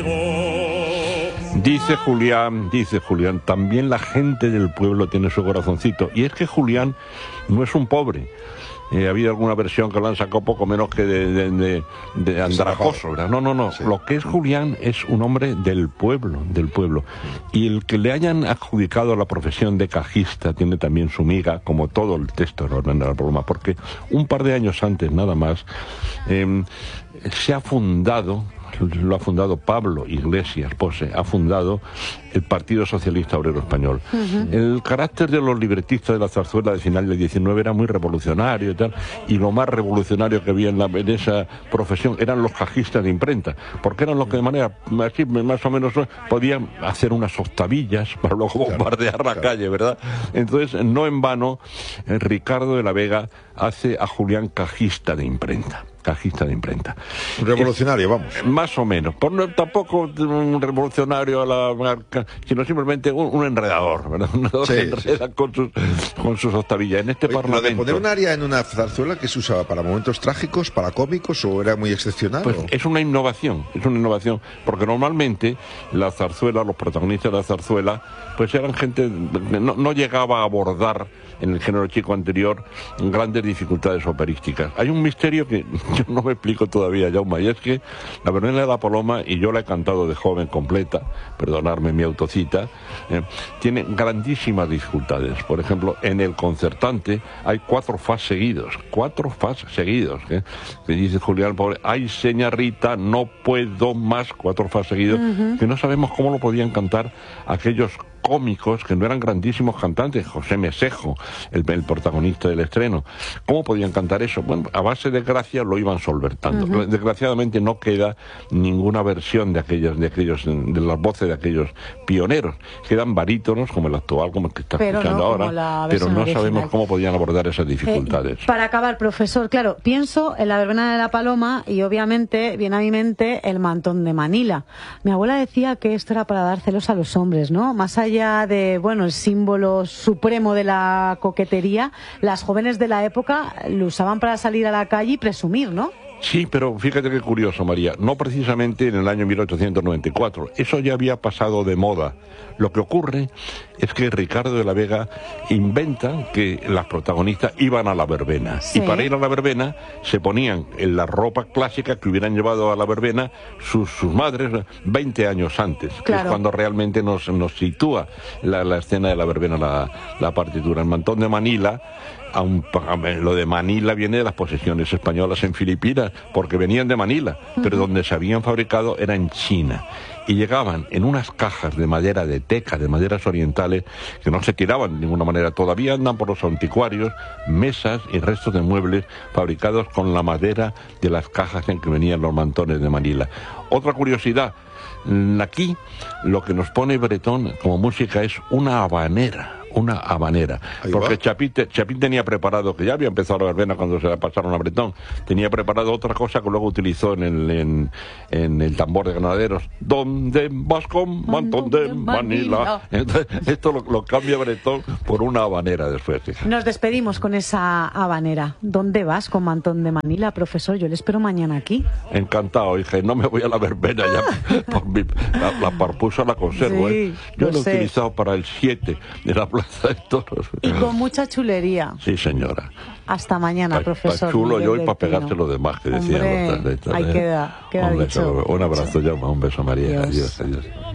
Dice Julián, también la gente del pueblo tiene su corazoncito. Y es que Julián no es un pobre. Ha habido alguna versión que lo han sacado poco menos que de andrajoso, ¿verdad? No. Sí. Lo que es Julián es un hombre del pueblo. Y el que le hayan adjudicado la profesión de cajista tiene también su miga, como todo el texto de la Verbena de la Paloma, porque un par de años antes, nada más, se ha fundado... Lo ha fundado Pablo Iglesias Pose, ha fundado el Partido Socialista Obrero Español. El carácter de los libretistas de la zarzuela de final del 19 era muy revolucionario y tal, y lo más revolucionario que había en esa profesión eran los cajistas de imprenta, porque eran los que de manera así, más o menos podían hacer unas octavillas para luego bombardear la calle, ¿verdad? Entonces, no en vano, Ricardo de la Vega hace a Julián cajista de imprenta. Un revolucionario, vamos. Más o menos. Tampoco un revolucionario a la marca, sino simplemente un enredador, ¿verdad? Un enredador que enreda con sus octavillas. En este Parlamento... ¿Lo de poner un aria en una zarzuela que se usaba para momentos trágicos, para cómicos, o era muy excepcional? Pues es una innovación, porque normalmente la zarzuela, los protagonistas de la zarzuela, pues eran gente, no llegaba a abordar en el género chico anterior grandes dificultades operísticas. Hay un misterio que yo no me explico todavía, Jaume, y es que la Verbena de la Paloma, y yo la he cantado de joven completa, perdonadme mi autocita, tiene grandísimas dificultades. Por ejemplo, en el concertante hay 4 fas seguidos, que dice Julián Pobre, ay señorita, no puedo más, 4 fas seguidos, que no sabemos cómo lo podían cantar aquellos cómicos que no eran grandísimos cantantes. José Mesejo, el protagonista del estreno, ¿cómo podían cantar eso? Bueno, a base de gracia lo iban solventando. Desgraciadamente no queda ninguna versión de las voces de aquellos pioneros. Quedan barítonos como el actual, como el que está escuchando ahora, pero no sabemos cómo podían abordar esas dificultades. Para acabar, profesor, claro, pienso en la Verbena de la Paloma y obviamente viene a mi mente el mantón de Manila. Mi abuela decía que esto era para dar celos a los hombres, ¿no? Más allá de, el símbolo supremo de la coquetería, las jóvenes de la época lo usaban para salir a la calle y presumir, ¿no? Sí, pero fíjate qué curioso, María. No precisamente en el año 1894. Eso ya había pasado de moda. Lo que ocurre es que Ricardo de la Vega inventa que las protagonistas iban a la verbena. Sí. Y para ir a la verbena se ponían en la ropa clásica que hubieran llevado a la verbena sus madres 20 años antes. Claro. Que es cuando realmente nos sitúa la escena de la verbena, la partitura. El mantón de Manila... lo de Manila viene de las posesiones españolas en Filipinas, porque venían de Manila, pero donde se habían fabricado era en China. Y llegaban en unas cajas de madera de teca, de maderas orientales, que no se tiraban de ninguna manera. Todavía andan por los anticuarios mesas y restos de muebles fabricados con la madera de las cajas en que venían los mantones de Manila. Otra curiosidad, aquí lo que nos pone Bretón como música es una habanera. Porque Chapín tenía preparado, que ya había empezado la verbena cuando se la pasaron a Bretón, tenía preparado otra cosa que luego utilizó en el tambor de granaderos. ¿Dónde vas con mantón de Manila? Entonces, esto lo cambia Bretón por una habanera después. Nos despedimos con esa habanera. ¿Dónde vas con mantón de Manila, profesor? Yo le espero mañana aquí. Encantado, hija, no me voy a la verbena ya. La parpusa la conservo, sí, Yo lo he utilizado para el 7 de la Plaza de Toros. Y con mucha chulería. Sí, señora. Hasta mañana, profesor. Para chulo yo y para pegarte lo demás que decían. Ahí queda un dicho. beso, un abrazo, Jaume, un beso, María. Adiós.